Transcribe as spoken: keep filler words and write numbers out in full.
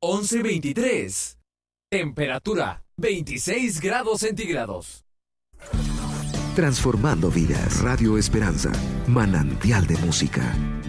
once veintitrés. Temperatura veintiséis grados centígrados. Transformando vidas. Radio Esperanza. Manantial de música.